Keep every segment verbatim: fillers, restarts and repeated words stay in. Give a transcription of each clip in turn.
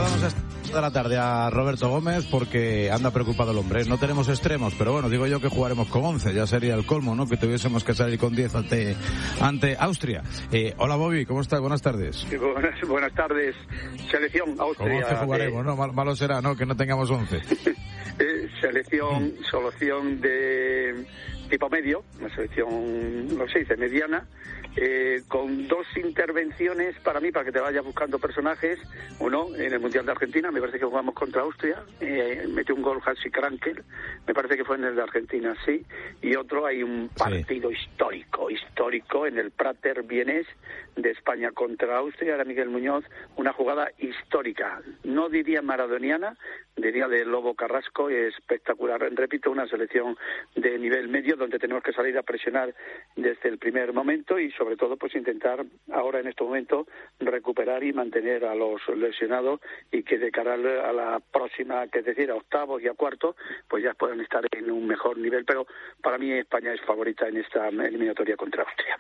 Saludamos a esta de la tarde a Roberto Gómez porque anda preocupado el hombre. No tenemos extremos, pero bueno, digo yo que jugaremos con once, ya sería el colmo, ¿no? Que tuviésemos que salir con diez ante ante Austria. Eh, hola Bobby, ¿cómo estás? Buenas tardes. Sí, buenas, buenas tardes. Selección Austria. Con once jugaremos, de... ¿no? Mal, malo será, ¿no? Que no tengamos once. eh, selección, solución de tipo medio, una selección, no sé, de mediana. Eh, con dos intervenciones para mí, para que te vayas buscando personajes. Uno, en el Mundial de Argentina, me parece que jugamos contra Austria, eh, metió un gol Hansi Krankel, me parece que fue en el de Argentina, sí. Y otro, hay un partido sí. histórico, histórico en el Prater vienés de España contra Austria, era Miguel Muñoz, una jugada histórica, no diría maradoniana, diría de Lobo Carrasco, espectacular. Repito, una selección de nivel medio donde tenemos que salir a presionar desde el primer momento y sobre todo pues intentar ahora en este momento recuperar y mantener a los lesionados y que de cara a la próxima, que es decir, a octavos y a cuartos, pues ya puedan estar en un mejor nivel. Pero para mí España es favorita en esta eliminatoria contra Austria.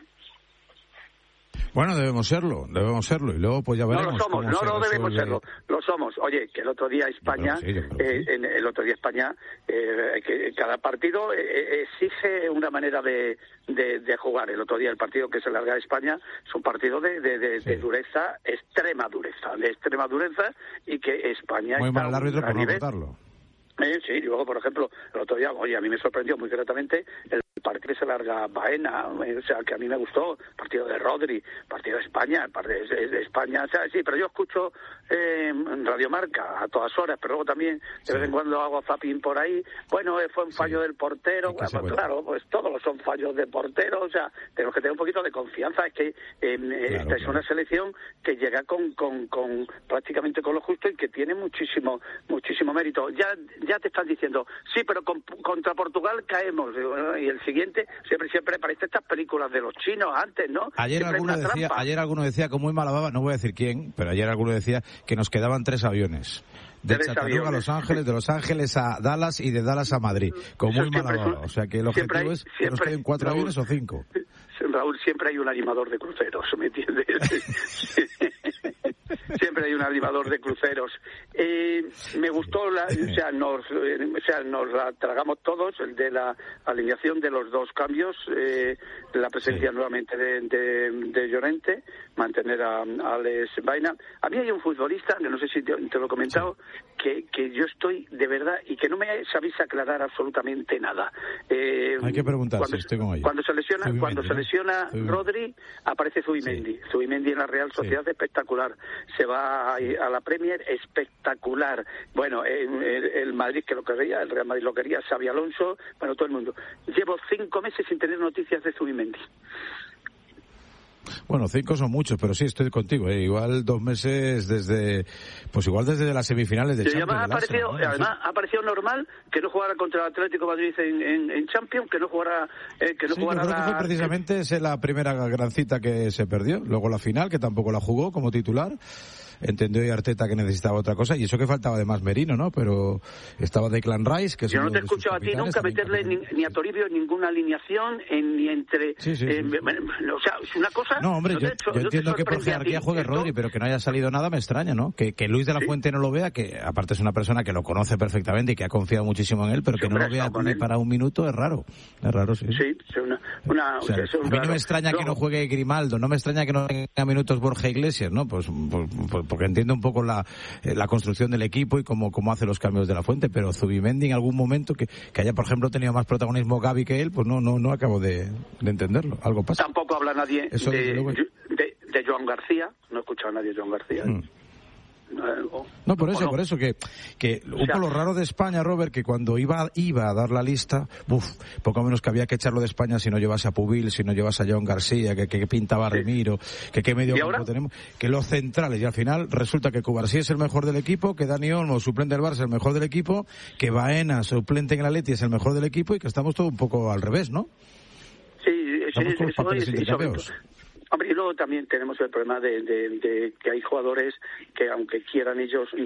Bueno, debemos serlo, debemos serlo, y luego pues ya veremos. No lo somos, no, no debemos serlo, lo somos. Oye, que el otro día España, sí, eh, sí. en el otro día España, eh, que cada partido eh, exige una manera de, de, de jugar. El otro día el partido que se larga a España es un partido de, de, de, sí. de dureza, extrema dureza, de extrema dureza, y que España muy está mal el árbitro por no nivel. votarlo. Eh, sí, y luego, por ejemplo, el otro día, oye, a mí me sorprendió muy gratamente el partido que se larga Baena, o sea, que a mí me gustó, partido de Rodri, partido de España, partido de, de España, o sea, sí, pero yo escucho eh, Radio Marca a todas horas, pero luego también de sí. vez en cuando hago zapping por ahí, bueno, eh, fue un fallo sí. del portero, bueno, pues claro, pues todos son fallos de portero, o sea, tenemos que tener un poquito de confianza, es que eh, claro, esta claro. es una selección que llega con, con, con prácticamente con lo justo y que tiene muchísimo, muchísimo mérito. Ya ya te están diciendo, sí, pero con, contra Portugal caemos, y el siguiente, siempre siempre parece estas películas de los chinos antes, ¿no? Ayer siempre alguno decía, trampa. ayer alguno decía con muy mala baba, no voy a decir quién, pero ayer alguno decía que nos quedaban tres aviones. De tres Chattanooga aviones. a Los Ángeles, de Los Ángeles a Dallas y de Dallas a Madrid, con muy mala baba. O sea que el objetivo hay, es que nos queden cuatro Raúl, aviones o cinco. Raúl, siempre hay un animador de cruceros, ¿me entiendes? Siempre hay un animador de cruceros. Eh, me gustó, la, o sea, nos, eh, o sea, nos la tragamos todos, el de la alineación de los dos cambios, eh, la presencia sí. nuevamente de, de, de Llorente, mantener a, a Alex Baena. A mí hay un futbolista, que no sé si te, te lo he comentado, sí. que, que yo estoy de verdad y que no me sabéis aclarar absolutamente nada. Eh, hay que preguntar cuando, si estoy con ellos. Cuando se lesiona, Zubimendi, cuando se lesiona ¿no? Rodri, aparece Zubimendi. Sí. Zubimendi en la Real Sociedad sí. espectacular. Se va a, a la Premier, espectacular. Bueno, el, el, el Madrid que lo quería, el Real Madrid lo quería, Xabi Alonso, bueno, todo el mundo. Llevo cinco meses sin tener noticias de Zubimendi. Bueno, cinco son muchos, pero sí, estoy contigo, ¿eh? Igual dos meses desde, pues igual desde las semifinales de sí, Champions. Además, ha parecido, Arsenal, ¿no? además ha parecido normal que no jugara contra el Atlético de Madrid en, en, en Champions, que no jugara... Eh, que no sí, jugara yo creo la... que fue precisamente esa la primera gran cita que se perdió, luego la final, que tampoco la jugó como titular. Entendió y Arteta que necesitaba otra cosa, y eso que faltaba además Merino, ¿no? Pero estaba Declan Rice, que es yo no te he de escuchado a ti nunca meterle ni, ni a Toribio en ninguna alineación, en, ni entre... Sí, sí, eh, sí. O sea, es una cosa... No, hombre, no yo, hecho, yo entiendo que por jerarquía juegue Rodri, pero que no haya salido nada me extraña, ¿no? Que, que Luis de la ¿Sí? Fuente no lo vea, que aparte es una persona que lo conoce perfectamente y que ha confiado muchísimo en él, pero que no lo vea ni para un minuto es raro. Es raro, sí. Sí, es una... una o sea, es un a mí raro. no me extraña no. que no juegue Grimaldo, no me extraña que no tenga minutos Borja Iglesias, ¿no? Pues, pues, pues porque entiendo un poco la, la construcción del equipo y cómo, cómo hace los cambios de la Fuente, pero Zubimendi en algún momento que, que haya, por ejemplo, tenido más protagonismo Gavi que él, pues no no no acabo de, de entenderlo. Algo pasa. Tampoco habla nadie Eso, de, luego... de, de Joan García, no he escuchado a nadie de Joan García. Mm. No, por eso, no. por eso que, que un poco lo raro de España, Robert, que cuando iba iba a dar la lista, uf, poco menos que había que echarlo de España si no llevase a Pubil, si no llevase a Joan García, que, que pintaba sí. Remiro, que qué medio campo tenemos, que los centrales, y al final resulta que Cubarsí es el mejor del equipo, que Dani Olmo, suplente del Barça, es el mejor del equipo, que Baena, suplente en el Atleti, es el mejor del equipo, y que estamos todo un poco al revés, ¿no? Sí, estamos sí, con los sí, papeles sí, intercambiados. Hombre, y luego también tenemos el problema de, de, de que hay jugadores que, aunque quieran ellos